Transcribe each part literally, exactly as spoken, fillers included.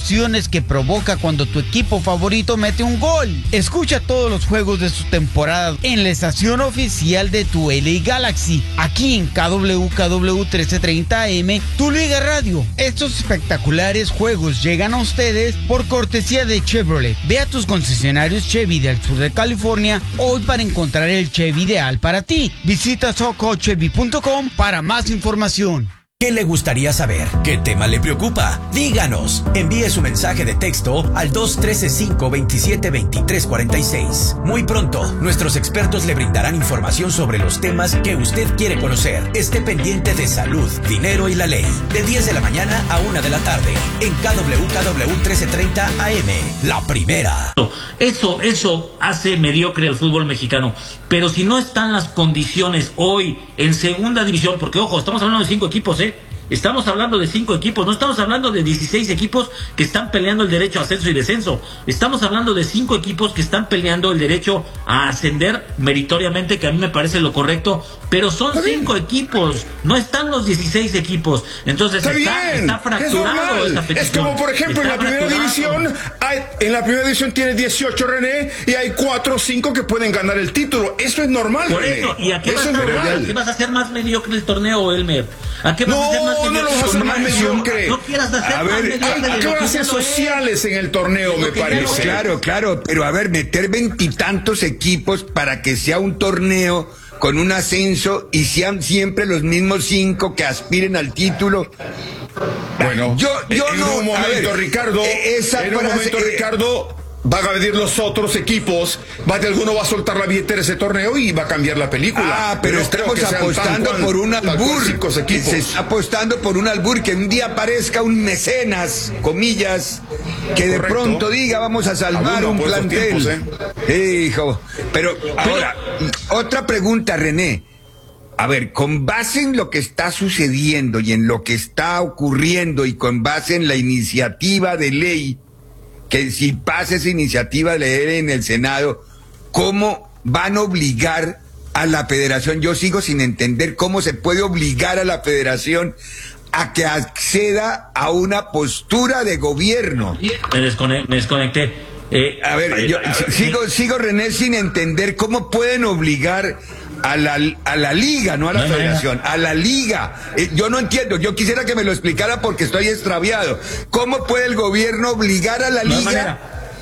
emociones que provoca cuando tu equipo favorito mete un gol. Escucha todos los juegos de su temporada en la estación oficial de tu L A Galaxy, aquí en K W K W trece treinta A M, tu Liga Radio. Estos espectaculares juegos llegan a ustedes por cortesía de Chevrolet. Ve a tus concesionarios Chevy del sur de California hoy para encontrar el Chevy ideal para ti. Visita soco chevy punto com para más información. ¿Qué le gustaría saber? ¿Qué tema le preocupa? Díganos. Envíe su mensaje de texto al dos uno tres, cinco dos siete, dos tres cuatro seis. Muy pronto, nuestros expertos le brindarán información sobre los temas que usted quiere conocer. Esté pendiente de salud, dinero y la ley. De diez de la mañana a una de la tarde. En K W K W trece treinta A M. La primera. Eso, eso hace mediocre el fútbol mexicano. Pero si no están las condiciones hoy en segunda división, porque ojo, estamos hablando de cinco equipos, ¿eh? Estamos hablando de cinco equipos, no estamos hablando de dieciséis equipos que están peleando el derecho a ascenso y descenso. Estamos hablando de cinco equipos que están peleando el derecho a ascender meritoriamente, que a mí me parece lo correcto, pero son cinco equipos, no están los dieciséis equipos. Entonces está, está, está fracturado esta petición. Es como, por ejemplo, está en la primera división, hay, en la primera división tiene dieciocho, René, y hay cuatro o cinco que pueden ganar el título. Eso es normal, por René. Eso, ¿y a qué, eso vas, es a, normal. ¿a qué vas a hacer más mediocre el torneo, Elmer? ¿A qué vas no, a hacer más no lo vas a hacer más mediocre. No quieras hacer a más ver, mediocre. Hay clases sociales en el torneo, me parece. Claro, claro, pero a ver, meter veintitantos equipos para que sea un torneo con un ascenso y sean siempre los mismos cinco que aspiren al título. Bueno, yo, yo en no, un momento, ver, Ricardo, esa en un frase, momento, eh, Ricardo, van a venir los otros equipos, va de alguno va a soltar la billetera ese torneo y va a cambiar la película. Ah, pero no estamos apostando por un albur. Que se está apostando por un albur, que un día aparezca un mecenas, comillas, que de Correcto. pronto diga vamos a salvar Alguno un por esos plantel. tiempos, ¿eh? Hijo, pero ahora, otra pregunta, René. A ver, con base en lo que está sucediendo y en lo que está ocurriendo y con base en la iniciativa de ley, que si pasa esa iniciativa de ley en el Senado, ¿cómo van a obligar a la federación? Yo sigo sin entender cómo se puede obligar a la federación a que acceda a una postura de gobierno. Me, desconecté. Me desconecté. Eh, a ver, yo a ver, sigo, sí. sigo, René, sin entender cómo pueden obligar a la, a la liga, no a la no, federación, no. a la liga. Eh, yo no entiendo, yo quisiera que me lo explicara porque estoy extraviado. ¿Cómo puede el gobierno obligar a la no liga?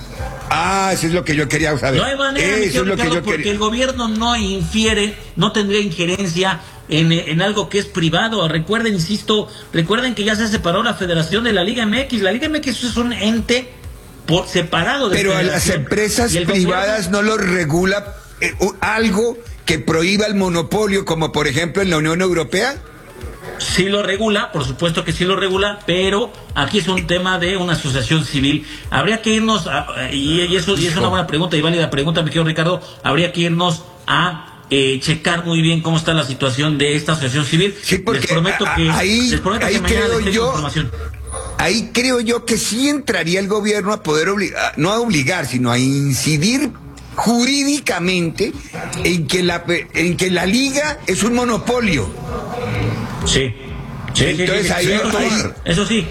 Ah, eso es lo que yo quería saber. No hay manera, eso es lo Ricardo, que yo porque quería. El gobierno no infiere, no tendría injerencia en, en algo que es privado. Recuerden, insisto, recuerden que ya se separó la federación de la Liga M X. La Liga M X es un ente por separado de Pero a las empresas privadas gobierno... no lo regula eh, algo que prohíba el monopolio, como por ejemplo en la Unión Europea. Sí lo regula, por supuesto que sí lo regula, pero aquí es un tema de una asociación civil. Habría que irnos, a, y, y eso y es una buena pregunta y válida pregunta, mi querido Ricardo, habría que irnos a eh, checar muy bien cómo está la situación de esta asociación civil. Sí, porque les prometo que, ahí, les prometo ahí que mañana creo les tengo yo, información. Ahí creo yo que sí entraría el gobierno a poder obligar, no a obligar, sino a incidir jurídicamente en que la en que la liga es un monopolio. Sí. Sí, Entonces sí, sí, ahí, sí, ahí eso sí.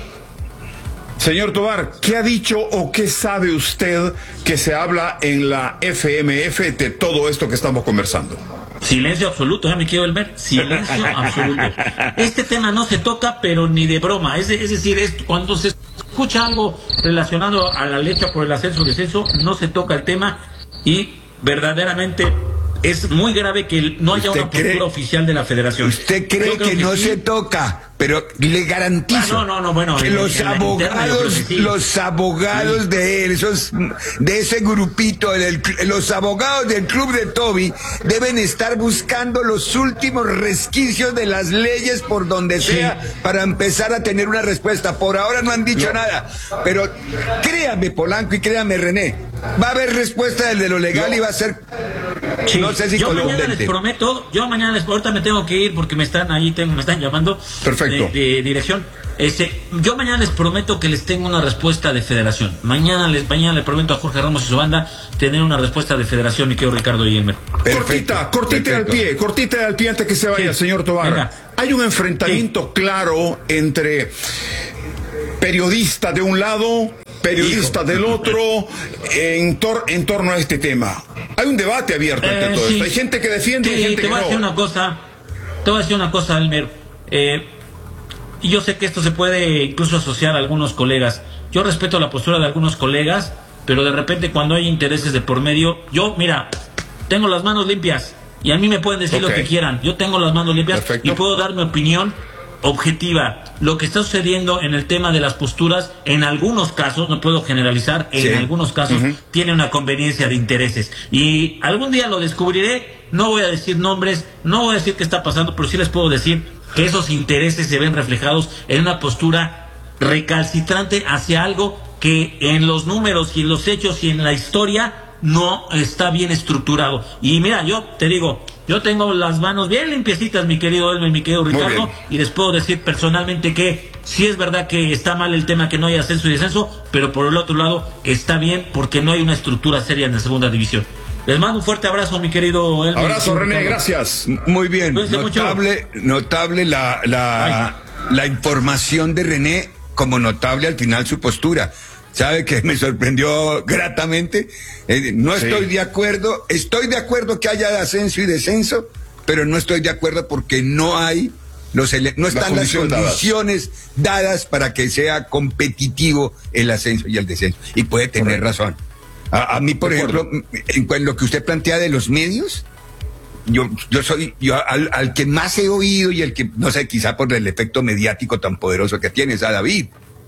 Señor Tobar, ¿qué ha dicho o qué sabe usted que se habla en la F M F de todo esto que estamos conversando? Silencio absoluto, ¿eh, mi querido Elmer? Silencio absoluto. Este tema no se toca, pero ni de broma. Es, es decir, es cuando se escucha algo relacionado a la lucha por el ascenso o descenso, no se toca el tema y verdaderamente es muy grave que no haya una postura cree, oficial de la federación. ¿Usted cree que, que no sí. se toca? Pero le garantizo ah, no, no, no, bueno, que en, los en abogados, que sí. los abogados sí. de él, esos, de ese grupito, del, los abogados del club de Toby deben estar buscando los últimos resquicios de las leyes por donde sí. sea para empezar a tener una respuesta. Por ahora no han dicho no. nada, pero créame, Polanco, y créame, René, va a haber respuesta del de lo legal no. y va a ser sí. no sé si yo mañana les prometo, yo mañana les ahorita me tengo que ir porque me están ahí, tengo, me están llamando. Perfecto. De, de dirección. Este, yo mañana les prometo que les tengo una respuesta de federación. Mañana les, mañana le prometo a Jorge Ramos y su banda tener una respuesta de federación, mi querido Ricardo y Elmer. Cortita, cortita al pie, cortita al pie antes que se vaya, sí. señor Tobar. Venga. Hay un enfrentamiento sí. claro entre periodistas de un lado periodista Hijo. del otro, en, tor en torno a este tema. Hay un debate abierto entre Eh, todo sí. esto. Hay gente que defiende y Sí, hay gente te que voy a decir no. una cosa, te voy a decir una cosa, Elmer. Eh, y yo sé que esto se puede incluso asociar a algunos colegas. Yo respeto la postura de algunos colegas, pero de repente cuando hay intereses de por medio, yo, mira, tengo las manos limpias y a mí me pueden decir Ok. lo que quieran. Yo tengo las manos limpias Perfecto. y puedo dar mi opinión objetiva. Lo que está sucediendo en el tema de las posturas, en algunos casos, no puedo generalizar, en Sí. algunos casos Ujú. tiene una conveniencia de intereses. Y algún día lo descubriré, no voy a decir nombres, no voy a decir qué está pasando, pero sí les puedo decir que esos intereses se ven reflejados en una postura recalcitrante hacia algo que en los números y en los hechos y en la historia no está bien estructurado. Y mira, yo te digo, yo tengo las manos bien limpiecitas, mi querido Elmer, mi querido Ricardo, bien. y les puedo decir personalmente que sí es verdad que está mal el tema que no hay ascenso y descenso, pero por el otro lado está bien porque no hay una estructura seria en la segunda división. Les mando un fuerte abrazo, mi querido Elmer. Abrazo, René, Ricardo. gracias. Muy bien, Cuídense mucho. notable, notable la, la, la información de René, como notable al final su postura. ¿Sabe que me sorprendió gratamente? Eh, no Sí. estoy de acuerdo, estoy de acuerdo que haya ascenso y descenso, pero no estoy de acuerdo porque no hay los ele- no están las condición dadas. condiciones dadas para que sea competitivo el ascenso y el descenso. Y puede tener Correcto. razón. A, a mí, por De ejemplo, acuerdo. en cuan- lo que usted plantea de los medios, yo, yo soy, yo al, al que más he oído y el que, no sé, quizá por el efecto mediático tan poderoso que tiene, es a David.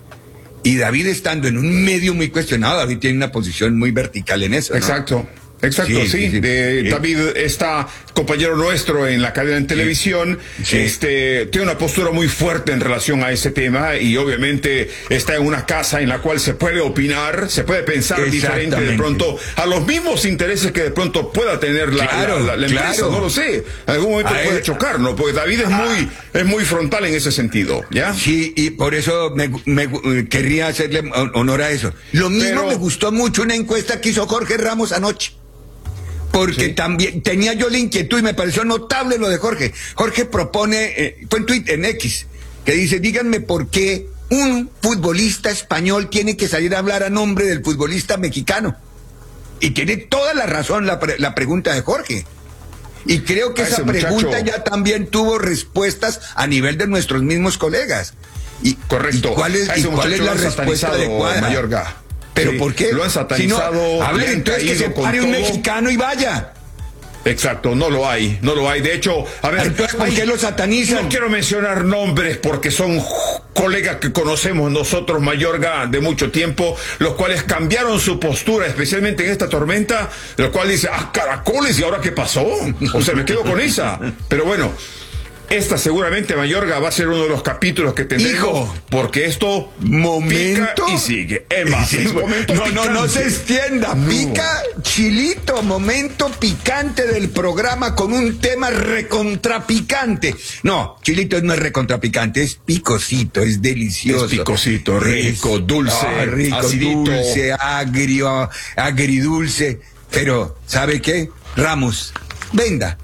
Y David, estando en un medio muy cuestionado, David tiene una posición muy vertical en eso, ¿no? Exacto. Exacto, Sí, sí. sí, sí. De- Sí. David está compañero nuestro en la cadena en televisión. Sí. Este tiene una postura muy fuerte en relación a ese tema y obviamente está en una casa en la cual se puede opinar, se puede pensar diferente de Exactamente. pronto a los mismos intereses que de pronto pueda tener la, Claro, la- la- la empresa. claro. No lo sé. En algún momento A puede él- chocar, ¿no? Porque David es muy es muy frontal en ese sentido, ¿ya? Sí, y por eso me, me, eh, querría hacerle hon- honor a eso. Lo mismo Pero- me gustó mucho una encuesta que hizo Jorge Ramos anoche. Porque Sí. también tenía yo la inquietud y me pareció notable lo de Jorge. Jorge propone, eh, fue en Twitter, en X, que dice, díganme por qué un futbolista español tiene que salir a hablar a nombre del futbolista mexicano. Y tiene toda la razón la, pre- la pregunta de Jorge. Y creo que A esa ese muchacho- pregunta ya también tuvo respuestas a nivel de nuestros mismos colegas. Y, Correcto. ¿Y cuál es, A y ese cuál es muchacho la lo han respuesta satanizado, adecuada? Mayorga. ¿Pero Sí, por qué? lo han satanizado, Si no, le hablen han entonces que caído se con pare un todo. mexicano y vaya. Exacto, no lo hay, no lo hay. De hecho, a ver, Entonces, ¿por hay- qué lo satanizan? No quiero mencionar nombres porque son colegas que conocemos nosotros, Mayorga, de mucho tiempo, los cuales cambiaron su postura, especialmente en esta tormenta, lo cual dice, ah, caracoles, ¿y ahora qué pasó? O sea, me quedo con esa. Pero bueno, esta seguramente, Mayorga, va a ser uno de los capítulos que tendremos, Hijo. porque esto Momento. pica y sigue. Es más, es momento no, no, no se picante. extienda. No. Pica, chilito, momento picante del programa con un tema recontrapicante. No, chilito no es recontrapicante, es picosito, es delicioso. Es picosito, rico, dulce, ah, rico, acidito. dulce, agrio, agridulce. Pero, ¿sabe qué? Ramos, venda.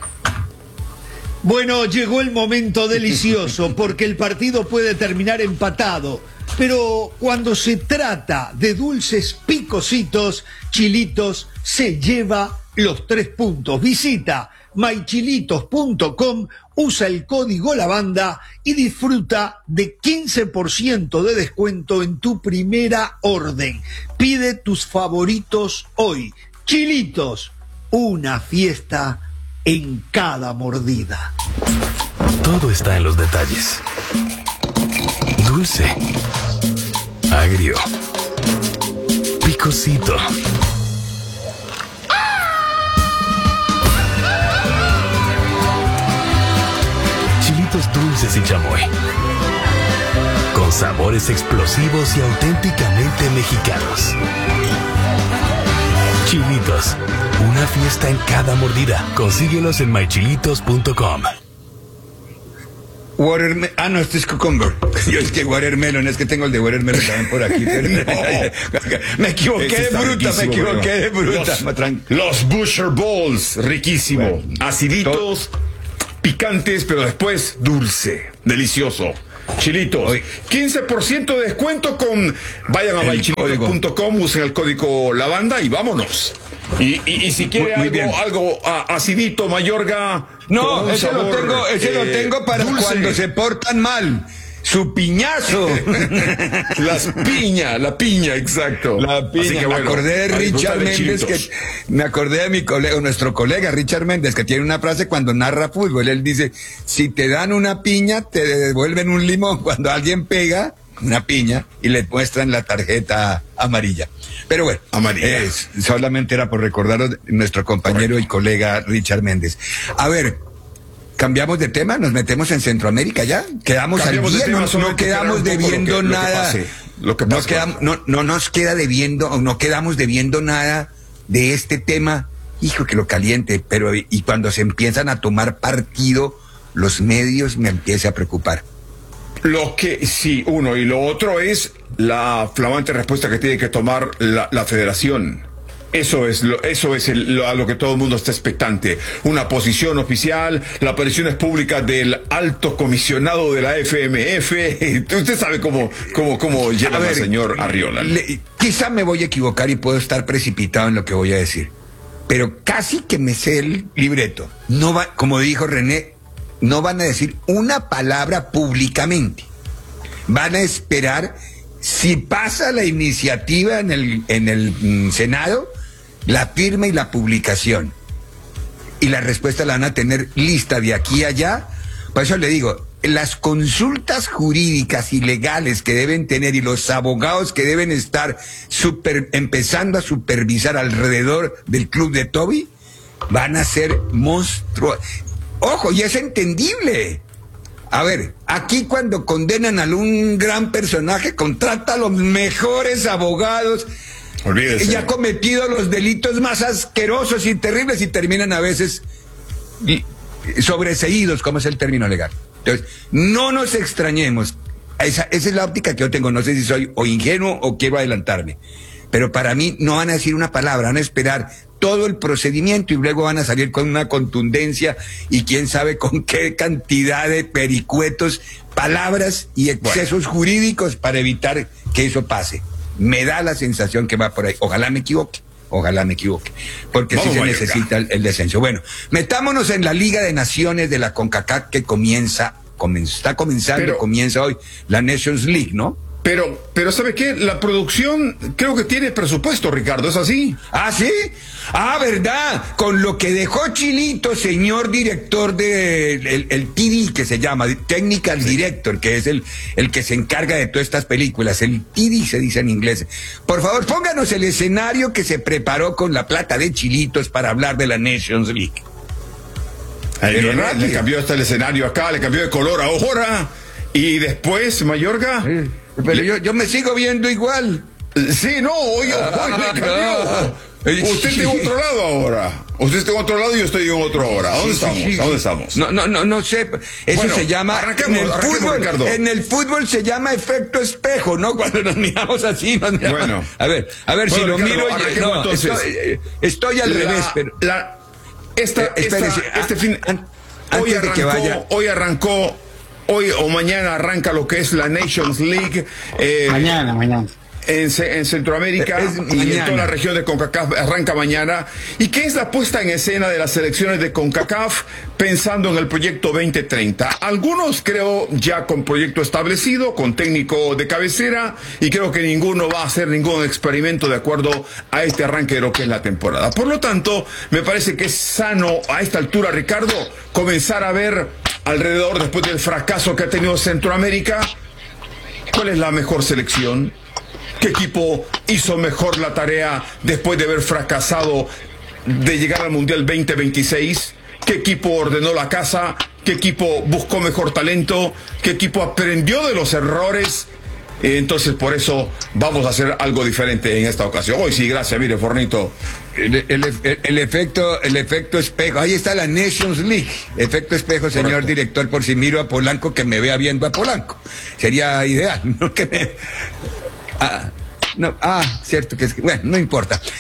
Bueno, llegó el momento delicioso porque el partido puede terminar empatado. Pero cuando se trata de dulces picositos, Chilitos se lleva los tres puntos. Visita my chilitos punto com, usa el código LABANDA y disfruta de quince por ciento de descuento en tu primera orden. Pide tus favoritos hoy. Chilitos, una fiesta en cada mordida. Todo está en los detalles. Dulce, agrio, picosito. Chilitos dulces y chamoy. Con sabores explosivos y auténticamente mexicanos. Chilitos, una fiesta en cada mordida. Consíguelos en my chilitos punto com. Watermelon. Ah, no, este es cucumber. Yo es que watermelon, es que tengo el de watermelon también por aquí. Me equivoqué Este de está bruta, me riquísimo, equivoqué de pero- bruta. Los, Matran- los Butcher Balls, riquísimo. Bueno, Aciditos, picantes, pero después dulce, delicioso. Chilitos. Oye. quince por ciento de descuento con... Vayan a baichilitos punto com, usen el código Lavanda y vámonos. Y, y, y si quiere muy, muy algo, algo uh, acidito, Mayorga... No, ese sabor, lo tengo, ese eh, lo tengo para dulce. Cuando se portan mal. Su piñazo. Las piñas, la piña, exacto. La piña. Así que, bueno, me acordé de Richard Méndez, que me acordé de mi colega, nuestro colega Richard Méndez, que tiene una frase cuando narra fútbol. Él dice, si te dan una piña, te devuelven un limón. Cuando alguien pega una piña y le muestran la tarjeta amarilla. Pero bueno, amarilla. Es, solamente era por recordaros nuestro compañero Correcto. Y colega Richard Méndez. A ver, cambiamos de tema, nos metemos en Centroamérica ya, quedamos cambiamos al día, no, no quedamos debiendo lo que, nada, lo que pase, lo que pase, no, quedamos, no, no nos queda debiendo, no quedamos debiendo nada de este tema, hijo que lo caliente, pero y cuando se empiezan a tomar partido, los medios me empieza a preocupar. Lo que sí, uno, y lo otro es la flamante respuesta que tiene que tomar la, la federación. Eso es, lo, eso es el, lo, a lo que todo el mundo está expectante. Una posición oficial, las apariciones públicas del alto comisionado de la F M F. Usted sabe cómo, cómo, cómo llega el señor Arriola. Le, quizá me voy a equivocar y puedo estar precipitado en lo que voy a decir. Pero casi que me sé el libreto. No va, como dijo René, no van a decir una palabra públicamente. Van a esperar, si pasa la iniciativa en el, en el mm, Senado, la firma y la publicación. Y la respuesta la van a tener lista de aquí a allá. Por eso le digo, las consultas jurídicas y legales que deben tener y los abogados que deben estar super, empezando a supervisar alrededor del club de Toby van a ser monstruos. Ojo, y es entendible. A ver, aquí cuando condenan a un gran personaje, contrata a los mejores abogados. Olvídese. Y ha cometido los delitos más asquerosos y terribles y terminan a veces sobreseídos, como es el término legal. Entonces, no nos extrañemos. Esa, esa es la óptica que yo tengo. No sé si soy o ingenuo o quiero adelantarme. Pero para mí no van a decir una palabra, van a esperar todo el procedimiento y luego van a salir con una contundencia y quién sabe con qué cantidad de pericuetos, palabras y excesos bueno. jurídicos para evitar que eso pase. Me da la sensación que va por ahí. Ojalá me equivoque, ojalá me equivoque, porque sí se necesita el, el descenso. Bueno, metámonos en la Liga de Naciones de la CONCACAF que comienza, comienza está comenzando, Pero... comienza hoy la Nations League, ¿no? Pero, pero ¿sabe qué? La producción creo que tiene presupuesto, Ricardo, ¿es así? ¿Ah, sí? Ah, ¿verdad? Con lo que dejó Chilito, señor director de el, el T D, que se llama Technical sí. Director, que es el, el que se encarga de todas estas películas, el T D se dice en inglés. Por favor, pónganos el escenario que se preparó con la plata de Chilitos para hablar de la Nations League. Ahí viene, le cambió hasta el escenario acá, le cambió de color ahora, y después, Mayorga... Sí. Pero yo, yo me sigo viendo igual. Sí, no, hoy, hoy me cambió. Usted está en otro lado ahora. Usted está en otro lado y yo estoy en otro ahora. ¿A dónde sí, estamos? Sí, sí. ¿A dónde estamos? No, no, no, no sé. Eso bueno, se llama. En el, fútbol, Ricardo. En el fútbol se llama efecto espejo, ¿no? Cuando nos miramos así, nos miramos. Bueno. A ver, a ver bueno, si Ricardo, lo miro. No, entonces, estoy, estoy al la, revés, pero. La, esta, eh, esta, espérese, este fin. An, hoy arrancó, que vaya. Hoy arrancó. Hoy o mañana arranca lo que es la Nations League. Eh, mañana, mañana. En, en Centroamérica es, es y en toda la región de CONCACAF arranca mañana. ¿Y qué es la puesta en escena de las selecciones de CONCACAF pensando en el proyecto veinte treinta? Algunos creo ya con proyecto establecido, con técnico de cabecera, y creo que ninguno va a hacer ningún experimento de acuerdo a este arranque de lo que es la temporada. Por lo tanto, me parece que es sano a esta altura, Ricardo, comenzar a ver alrededor, después del fracaso que ha tenido Centroamérica, cuál es la mejor selección. ¿Qué equipo hizo mejor la tarea después de haber fracasado de llegar al Mundial veinte veintiséis? ¿Qué equipo ordenó la casa? ¿Qué equipo buscó mejor talento? ¿Qué equipo aprendió de los errores? Entonces, por eso vamos a hacer algo diferente en esta ocasión. Hoy sí, gracias, mire, Fornito. El, el, el, el efecto el efecto espejo. Ahí está la Nations League. Efecto espejo, señor Correcto. Director, por si miro a Polanco, que me vea viendo a Polanco. Sería ideal, ¿no? Que me... Ah, no, ah, cierto que es que, bueno, no importa.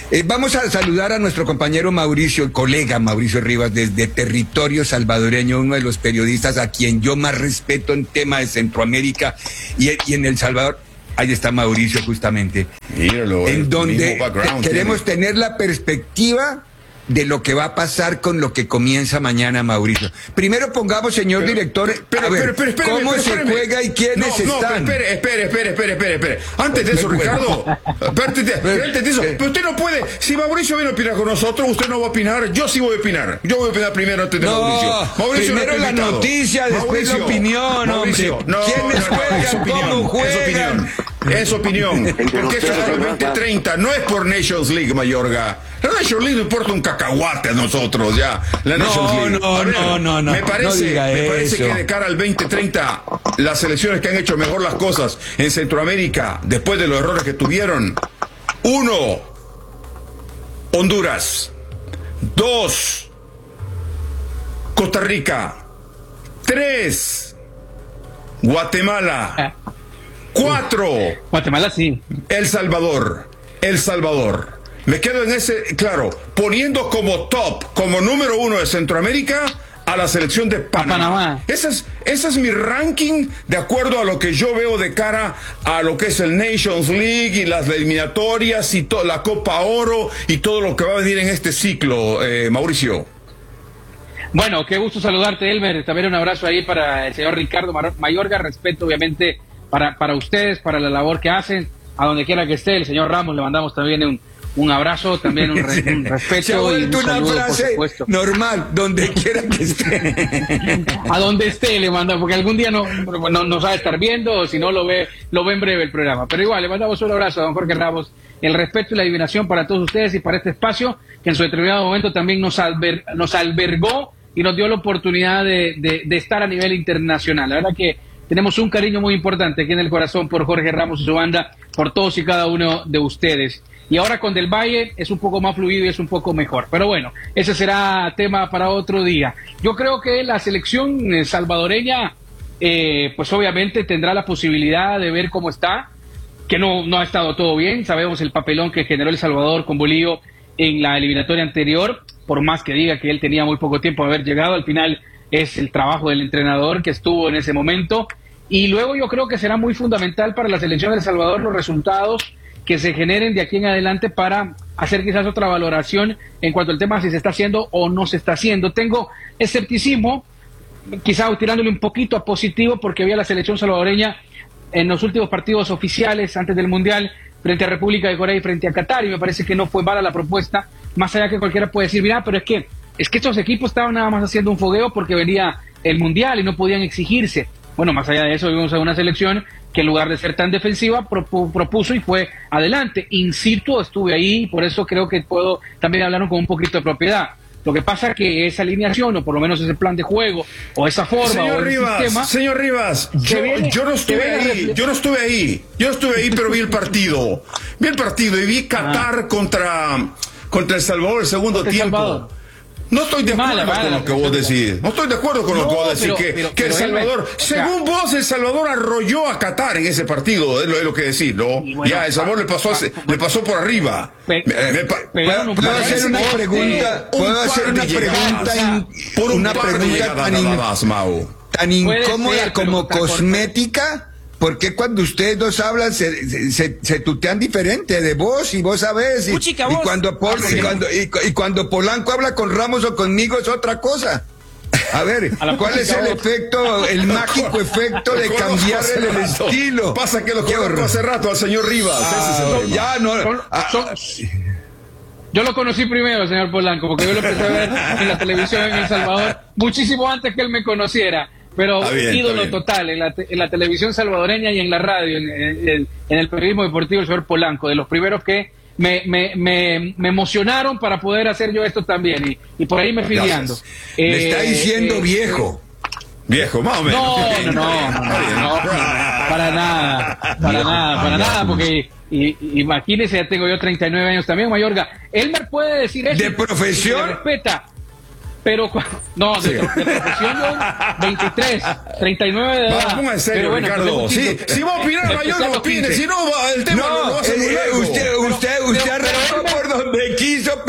Eh, vamos a saludar a nuestro compañero Mauricio, colega Mauricio Rivas, desde Territorio Salvadoreño, uno de los periodistas a quien yo más respeto en tema de Centroamérica y, y en El Salvador. Ahí está Mauricio justamente. Míralo, en donde te, queremos tiene. tener la perspectiva de lo que va a pasar con lo que comienza mañana, Mauricio. Primero pongamos, señor pero, director, pero, a ver, pero, pero, espérame, cómo pero, se espérame. juega y quiénes no, no, están. No, espere, espere, espere, espere, espere, espere. Antes de eso, Ricardo, antes de, antes de eso, pero usted no puede, si Mauricio viene a opinar con nosotros, usted no va a opinar, yo sí voy a opinar. Yo voy a opinar primero antes de no, Mauricio. Mauricio primero no la noticia, después Mauricio, la opinión, Mauricio, hombre. No, ¿Quiénes no, juegan? es opinión, ¿Cómo juegan? Es opinión. Es opinión, porque eso es el veinte treinta, no es por Nations League, Mayorga. La Nations League no importa un cacahuate a nosotros, ya. La Nations no, League. No, ver, no, no, no. Me parece, no me parece eso. que de cara al veinte treinta, las selecciones que han hecho mejor las cosas en Centroamérica, después de los errores que tuvieron, uno, Honduras. Dos, Costa Rica. Tres, Guatemala. Cuatro, Guatemala sí. El Salvador. El Salvador. Me quedo en ese, claro, poniendo como top, como número uno de Centroamérica a la selección de Panamá. Panamá. Ese es, ese es mi ranking de acuerdo a lo que yo veo de cara a lo que es el Nations League y las eliminatorias y to- la Copa Oro y todo lo que va a venir en este ciclo, eh, Mauricio. Bueno, qué gusto saludarte, Elmer. También un abrazo ahí para el señor Ricardo Mayorga. Respeto, obviamente, para, para ustedes, para la labor que hacen. A donde quiera que esté, el señor Ramos, le mandamos también un, un abrazo, también un, re, un respeto. Se ha vuelto y un una saludo, frase por supuesto. normal, donde quiera que esté. A donde esté le mandamos, porque algún día no, no nos va a estar viendo, o si no lo ve, lo ve en breve el programa. Pero igual, le mandamos un abrazo a don Jorge Ramos. El respeto y la adivinación para todos ustedes y para este espacio, que en su determinado momento también nos, alber, nos albergó y nos dio la oportunidad de, de, de estar a nivel internacional. La verdad que tenemos un cariño muy importante aquí en el corazón por Jorge Ramos y su banda, por todos y cada uno de ustedes. Y ahora con Del Valle es un poco más fluido y es un poco mejor. Pero bueno, ese será tema para otro día. Yo creo que la selección salvadoreña, eh, pues obviamente tendrá la posibilidad de ver cómo está, que no, no ha estado todo bien. Sabemos el papelón que generó El Salvador con Bolillo en la eliminatoria anterior, por más que diga que él tenía muy poco tiempo de haber llegado, al final es el trabajo del entrenador que estuvo en ese momento. Y luego yo creo que será muy fundamental para la selección de El Salvador los resultados que se generen de aquí en adelante para hacer quizás otra valoración en cuanto al tema si se está haciendo o no se está haciendo. Tengo escepticismo, quizás tirándole un poquito a positivo, porque vi a la selección salvadoreña en los últimos partidos oficiales antes del Mundial frente a República de Corea y frente a Qatar, y me parece que no fue mala la propuesta, más allá que cualquiera puede decir, mira, pero es que es que estos equipos estaban nada más haciendo un fogueo porque venía el Mundial y no podían exigirse. Bueno, más allá de eso, vimos a una selección que en lugar de ser tan defensiva propu propuso y fue adelante. Insisto, estuve ahí, por eso creo que puedo también hablar con un poquito de propiedad. Lo que pasa es que esa alineación, o por lo menos ese plan de juego, o esa forma, señor o el Rivas, sistema... Señor Rivas, yo, viene, yo no estuve ahí, yo no estuve ahí, yo no estuve ahí, pero vi el partido. Vi el partido y vi Qatar ah. contra, contra El Salvador el segundo contra tiempo. El Salvador. No estoy de acuerdo Mala, mala, con lo que vos decís. No estoy de acuerdo con no, lo que vos decís. Pero, que pero, que pero El Salvador, o sea, según vos, El Salvador arrolló a Qatar en ese partido. Es lo, es lo que decís, ¿no? Bueno, ya, El Salvador le pasó, hace, le pasó por arriba. Pe, me, me, ¿Puedo, ¿puedo hacer una pregunta? ¿Puedo hacer una pregunta? In, por una pregunta tan, in, más, Mau. tan incómoda ser, como cosmética? ¿Por qué cuando ustedes dos hablan se, se, se tutean diferente de vos y vos sabés? Y, Puchica, y, vos. cuando Pol, ah, y, cuando, y, y cuando Polanco habla con Ramos o conmigo es otra cosa. A ver, a ¿cuál es el vos. efecto, el mágico efecto de cambiar el, el estilo? Pasa que lo conozco hace rato al señor Rivas. Ah, ese es el ya no. Son, ah, son, yo lo conocí primero, señor Polanco, porque yo lo empecé a ver en la televisión en El Salvador muchísimo antes que él me conociera. Pero bien, ídolo total en la, te, en la televisión salvadoreña y en la radio, en, en, en el periodismo deportivo, el señor Polanco, de los primeros que me, me, me, me emocionaron para poder hacer yo esto también, y, y por ahí me fui guiando. Eh, me está diciendo eh, viejo. Viejo, más o menos. No, no, no, no, no, no para nada, para nada, para nada, porque y, y, imagínese, ya tengo yo treinta y nueve años también, Mayorga. Elmer puede decir eso. ¿De profesión? Me respeta. Pero, no, de, sí. de, de profesión yo, veintitrés, treinta y nueve de edad. Vamos en serio, bueno, Ricardo. Sí, si va a opinar, Mayor, no opine. Si no, el tema no, no va a ser no, muy largo. Eh, usted, usted, usted arrancó por donde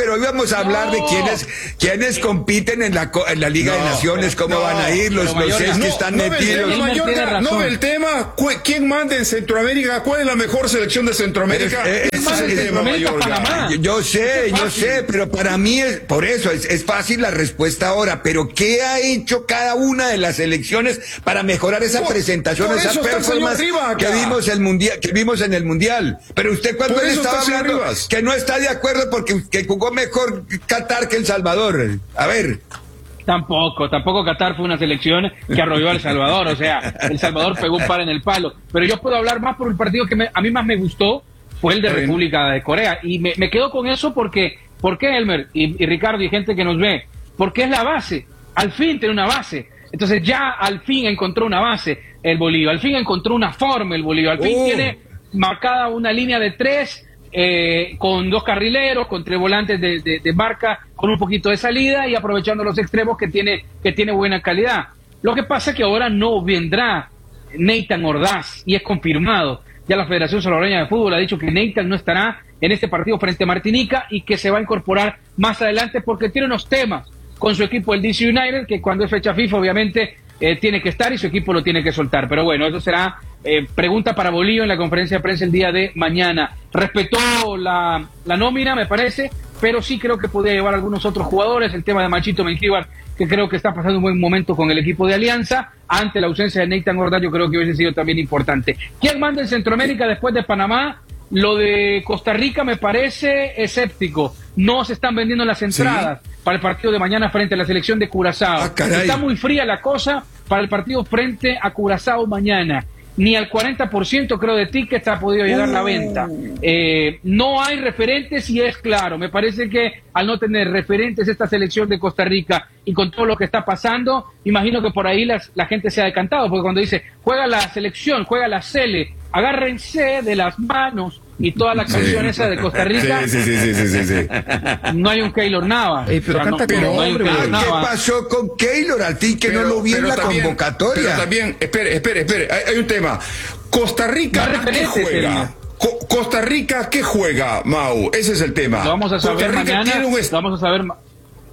pero hoy vamos a hablar No. de quiénes, quiénes compiten en la, co- en la Liga No, de Naciones, cómo no, van a ir, los, pero los seis Mayorga, que están no ve el metidos. tema, Él tiene Mayorga, no razón. ve el tema. Cu- ¿Quién manda en Centroamérica? ¿Cuál es la mejor selección de Centroamérica? Es- es- Ese es el es- tema, Centroamérica, Mayorga. Panamá. Yo, yo sé, Es yo fácil. sé, pero para mí es, por eso, es, es fácil la respuesta ahora, pero ¿qué ha hecho cada una de las elecciones para mejorar esa Por- presentación, por esa eso está el señor performance Rivas que acá. vimos el mundial, que vimos en el mundial? Pero usted cuando Por él eso estaba está el señor hablando Rivas. que no está de acuerdo porque que jugó mejor Qatar que El Salvador. A ver. Tampoco, tampoco Qatar fue una selección que arrolló a El Salvador, o sea, El Salvador pegó un par en el palo, pero yo puedo hablar más por el partido que me- a mí más me gustó, fue el de Está bien. República de Corea, y me, me quedo con eso porque, ¿por qué, Elmer y, y Ricardo y gente que nos ve? Porque es la base, al fin tiene una base, entonces ya al fin encontró una base el Bolívar, al fin encontró una forma el Bolívar, al fin Oh. tiene marcada una línea de tres, eh, con dos carrileros, con tres volantes de, de, de marca, con un poquito de salida y aprovechando los extremos que tiene, que tiene buena calidad. Lo que pasa es que ahora no vendrá Nathan Ordaz y es confirmado. Ya la Federación Salvadoreña de Fútbol ha dicho que Nathan no estará en este partido frente a Martinica y que se va a incorporar más adelante porque tiene unos temas con su equipo, el D C United, que cuando es fecha FIFA obviamente eh, tiene que estar y su equipo lo tiene que soltar. Pero bueno, eso será eh, pregunta para Bolívar en la conferencia de prensa el día de mañana. Respetó la, la nómina, me parece, pero sí creo que podía llevar algunos otros jugadores. El tema de Machito Mengíbar, que creo que está pasando un buen momento con el equipo de Alianza. Ante la ausencia de Nathan Ordaz, yo creo que hubiese sido también importante. ¿Quién manda en Centroamérica después de Panamá? Lo de Costa Rica me parece escéptico. No se están vendiendo las entradas ¿Sí? para el partido de mañana frente a la selección de Curazao. Ah, caray. Está muy fría la cosa para el partido frente a Curazao mañana. Ni al cuarenta por ciento creo de tickets ha podido llegar Uh. la venta. Eh, no hay referentes y es claro. Me parece que al no tener referentes esta selección de Costa Rica y con todo lo que está pasando, imagino que por ahí las, la gente se ha decantado, porque cuando dice juega la selección, juega la Sele, agárrense de las manos y toda la canción Sí. esa de Costa Rica, Sí, sí, sí, sí, sí, sí. no hay un Keylor Nava. Ey, pero canta no, como no hay un hombre, Keylor Ah, ¿qué Nava. pasó con Keylor? Al fin que no lo vi en la también- convocatoria. Pero también, espere, espere, espere, hay, hay un tema. Costa Rica, No ¿qué referentes, juega? Elmer. Co- Costa Rica, ¿qué juega, Mau? Ese es el tema. Lo vamos a saber Costa Rica mañana. tiene un Lo est- vamos a saber. ma-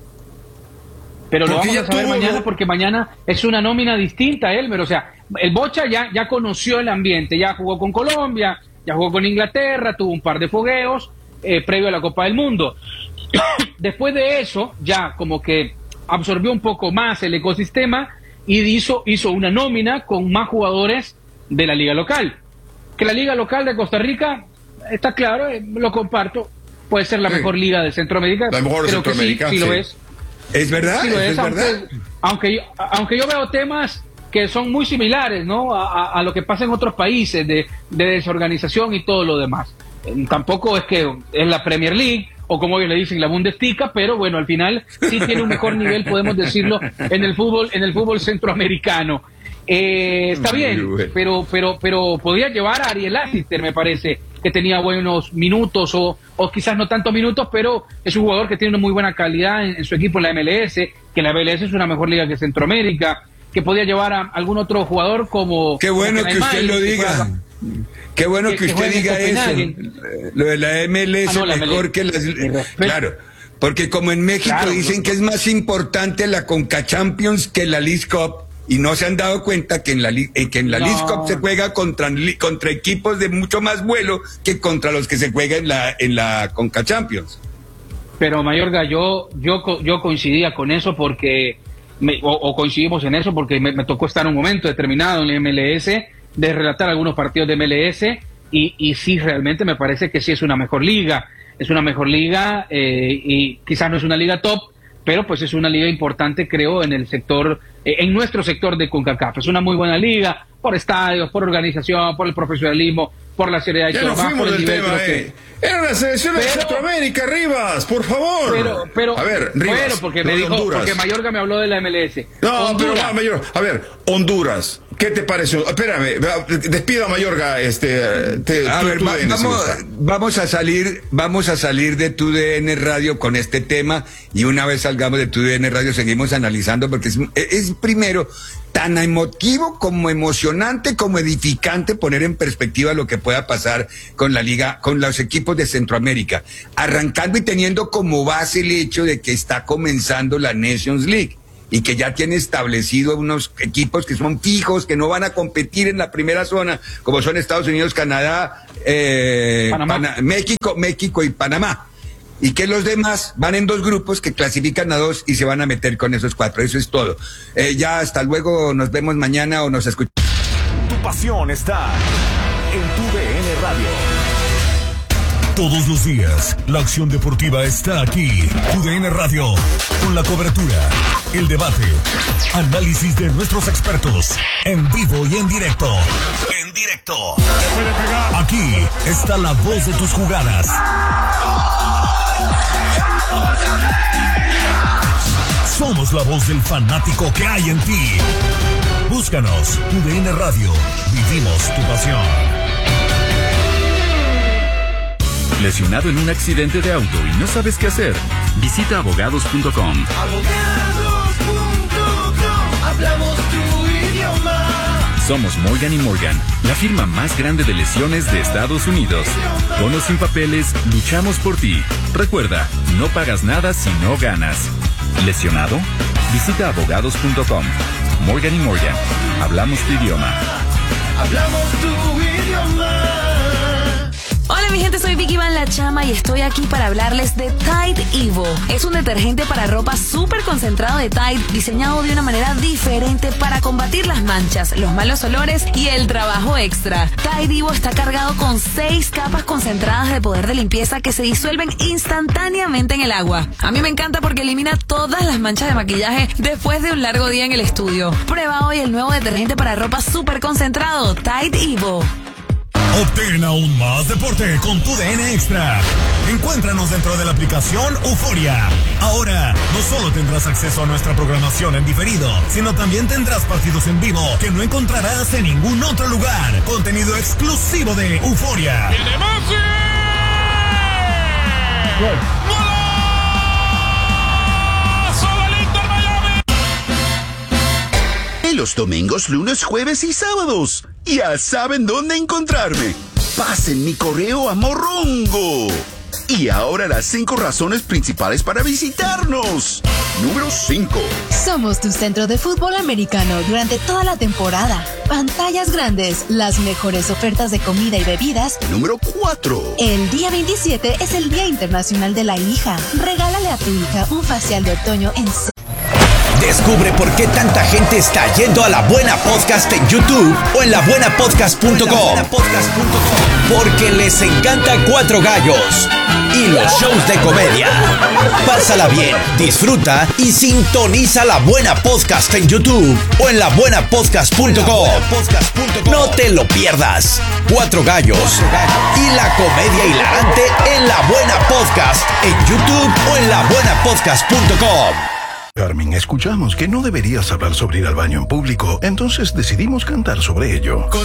Pero lo Porque vamos ya a saber tuvo, mañana ¿no? porque mañana es una nómina distinta, Elmer. O sea, el Bocha ya, ya conoció el ambiente, ya jugó con Colombia, ya jugó con Inglaterra, tuvo un par de fogueos eh, previo a la Copa del Mundo. Después de eso, ya como que absorbió un poco más el ecosistema y hizo, hizo una nómina con más jugadores de la liga local. Que la liga local de Costa Rica, está claro, eh, lo comparto, puede ser la Sí. mejor liga de Centroamérica. La mejor de creo que sí, Centroamérica, sí lo sí. es. ¿Es verdad? Sí lo ¿Es es, aunque, verdad? aunque, yo, aunque yo veo temas que son muy similares, ¿no? A, a- a lo que pasa en otros países de, de desorganización y todo lo demás. Eh, Tampoco es que es la Premier League o como ellos le dicen la Bundesliga, pero bueno, al final sí tiene un mejor nivel, podemos decirlo, en el fútbol, en el fútbol centroamericano. Eh, está Muy bien, bueno. pero, pero, pero podía llevar a Ariel Lassiter, me parece, que tenía buenos minutos o, o quizás no tantos minutos, pero es un jugador que tiene una muy buena calidad en, en su equipo en la M L S, que la M L S es una mejor liga que Centroamérica, que podía llevar a algún otro jugador como... Qué bueno como que usted Neymar, lo que diga. fuera- Qué bueno que- que que usted juegue en diga eso. Copenhague. Lo de la M L S Ah, no, la mejor M L S. que las... Mi respeto. Claro, porque como en México Claro, dicen no, que es más importante la Conca Champions que la League Cup, y no se han dado cuenta que en la, li- eh, que en la No. League Cup se juega contra, li- contra equipos de mucho más vuelo que contra los que se juega en la, en la Conca Champions. Pero Mayorga, yo, yo, co- yo coincidía con eso porque, me- o, o coincidimos en eso porque me, me tocó estar en un momento determinado en la M L S, de relatar algunos partidos de M L S, y, y sí, realmente me parece que sí es una mejor liga, es una mejor liga, eh, y quizás no es una liga top, pero pues es una liga importante, creo, en el sector, eh, en nuestro sector de CONCACAF. Es una muy buena liga, por estadios, por organización, por el profesionalismo, por la seriedad y Ya todo no más, por fuimos el del nivel, tema, creo que- eh. Era una selección de Pero- Centroamérica, Rivas, por favor. Pero, pero, a ver, Rivas. bueno, porque me los de dijo, Honduras. porque Mayorga me habló de la M L S. No, Honduras. pero va, Mayor, a ver, Honduras, ¿qué te pareció? Espérame, va, despida a Mayorga, este, te, A tú- ver, tú va- de N, si vamos, gusta. vamos a salir, vamos a salir de tu D N Radio con este tema y una vez salgamos de tu D N Radio seguimos analizando porque es, es primero tan emotivo como emocionante como edificante poner en perspectiva lo que pueda pasar con la liga, con los equipos de Centroamérica, arrancando y teniendo como base el hecho de que está comenzando la Nations League y que ya tiene establecido unos equipos que son fijos, que no van a competir en la primera zona, como son Estados Unidos, Canadá, eh, Pana- México, México y Panamá. Y que los demás van en dos grupos que clasifican a dos y se van a meter con esos cuatro. Eso es todo. Eh, ya hasta luego, nos vemos mañana o nos escuchamos. Tu pasión está en tu D N Radio. Todos los días, la acción deportiva está aquí. Tu D N Radio, con la cobertura, el debate, análisis de nuestros expertos, en vivo y en directo. En directo. Aquí está la voz de tus jugadas. Somos la voz del fanático que hay en ti. Búscanos, Tu D N Radio. Vivimos tu pasión. ¿Lesionado en un accidente de auto y no sabes qué hacer? Visita abogados punto com. abogados punto com. Hablamos tu idioma. Somos Morgan y Morgan, la firma más grande de lesiones de Estados Unidos. Con o sin papeles, luchamos por ti. Recuerda, no pagas nada si no ganas. ¿Lesionado? Visita abogados punto com. Morgan y Morgan, hablamos tu idioma. Hablamos tu idioma. Hola mi gente, soy Vicky Van La Chama y estoy aquí para hablarles de Tide Evo. Es un detergente para ropa súper concentrado de Tide, diseñado de una manera diferente para combatir las manchas, los malos olores y el trabajo extra. Tide Evo está cargado con seis capas concentradas de poder de limpieza que se disuelven instantáneamente en el agua. A mí me encanta porque elimina todas las manchas de maquillaje después de un largo día en el estudio. Prueba hoy el nuevo detergente para ropa súper concentrado, Tide Evo. Obtén aún más deporte con tu D N Extra. Encuéntranos dentro de la aplicación Euforia. Ahora, no solo tendrás acceso a nuestra programación en diferido, sino también tendrás partidos en vivo que no encontrarás en ningún otro lugar. Contenido exclusivo de Euforia. ¡El de Messi! Los domingos, lunes, jueves y sábados. Ya saben dónde encontrarme. Pasen mi correo a Morrongo. Y ahora las cinco razones principales para visitarnos. Número cinco. Somos tu centro de fútbol americano durante toda la temporada. Pantallas grandes, las mejores ofertas de comida y bebidas. Número cuatro. El día veintisiete es el Día Internacional de la Hija. Regálale a tu hija un facial de otoño en... Descubre por qué tanta gente está yendo a La Buena Podcast en YouTube o en la buena podcast punto com. Porque les encanta Cuatro Gallos y los shows de comedia. Pásala bien, disfruta y sintoniza La Buena Podcast en YouTube o en la buena podcast punto com. No te lo pierdas. Cuatro Gallos y la comedia hilarante en La Buena Podcast en YouTube o en la buena podcast punto com. Carmen, escuchamos que no deberías hablar sobre ir al baño en público, entonces decidimos cantar sobre ello. Con